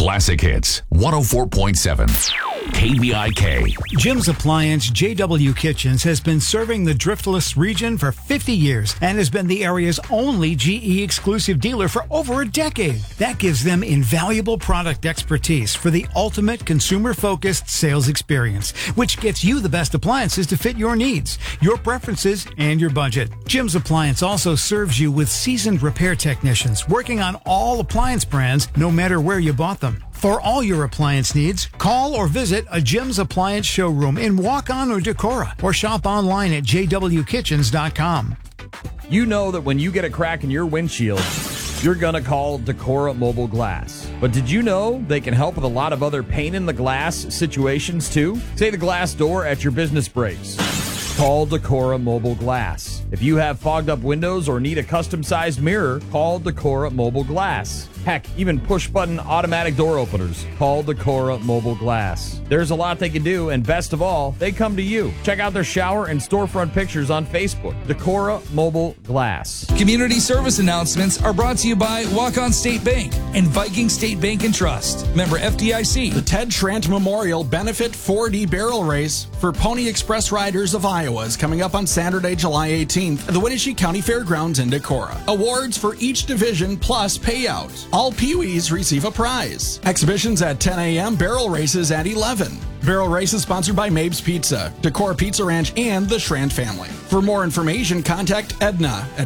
Classic Hits 104.7 KVIK. Jim's Appliance JW Kitchens has been serving the Driftless region for 50 years and has been the area's only GE exclusive dealer for over a decade. That gives them invaluable product expertise for the ultimate consumer-focused sales experience, which gets you the best appliances to fit your needs, your preferences, and your budget. Jim's Appliance also serves you with seasoned repair technicians working on all appliance brands, no matter where you bought them. For all your appliance needs, call or visit a Jim's Appliance showroom in Waukon or Decorah, or shop online at jwkitchens.com. You know that when you get a crack in your windshield, you're going to call Decorah Mobile Glass. But did you know they can help with a lot of other pain in the glass situations too? Say the glass door at your business breaks. Call Decorah Mobile Glass. If you have fogged up windows or need a custom-sized mirror, call Decorah Mobile Glass. Heck, even push-button automatic door openers. Call Decorah Mobile Glass. There's a lot they can do, and best of all, they come to you. Check out their shower and storefront pictures on Facebook. Decorah Mobile Glass. Community service announcements are brought to you by Waukon State Bank and Viking State Bank and Trust. Member FDIC. The Ted Trant Memorial Benefit 4D Barrel Race for Pony Express Riders of Iowa is coming up on Saturday, July 18th at the Wenatchee County Fairgrounds in Decorah. Awards for each division plus payout. All Pee-wees receive a prize. Exhibitions at 10 a.m., barrel races at 11. Barrel races sponsored by Mabe's Pizza, Decorah Pizza Ranch, and the Schrant family. For more information, contact Edna at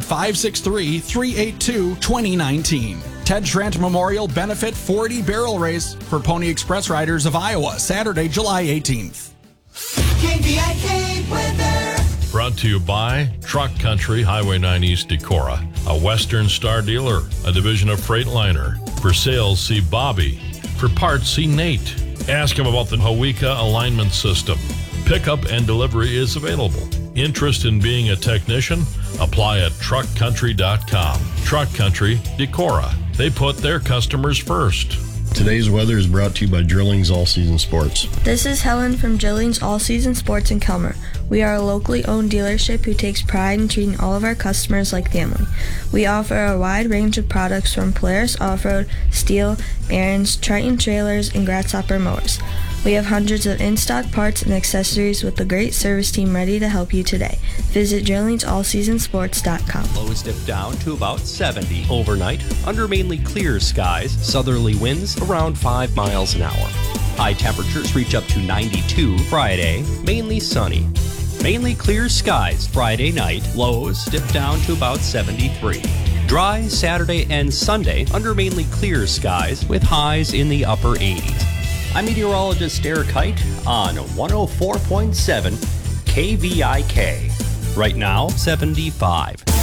563-382-2019. Ted Schrant Memorial Benefit 40 Barrel Race for Pony Express Riders of Iowa, Saturday, July 18th. KVIK weather. Brought to you by Truck Country, Highway 9 East Decorah, a Western Star dealer, a division of Freightliner. For sales, see Bobby. For parts, see Nate. Ask him about the Hawika alignment system. Pickup and delivery is available. Interest in being a technician? Apply at truckcountry.com. Truck Country, Decorah. They put their customers first. Today's weather is brought to you by Drillings All Season Sports. This is Helen from Drillings All Season Sports in Kelmer. We are a locally owned dealership who takes pride in treating all of our customers like family. We offer a wide range of products from Polaris Off-Road, Steel, Aaron's, Triton trailers, and Grasshopper mowers. We have hundreds of in-stock parts and accessories with a great service team ready to help you today. Visit DrillingsAllSeasonSports.com. Lows dip down to about 70 overnight under mainly clear skies, southerly winds around 5 miles an hour. High temperatures reach up to 92 Friday, mainly sunny. Mainly clear skies Friday night, lows dip down to about 73. Dry Saturday and Sunday under mainly clear skies with highs in the upper 80s. I'm meteorologist Eric Height on 104.7 KVIK. Right now, 75.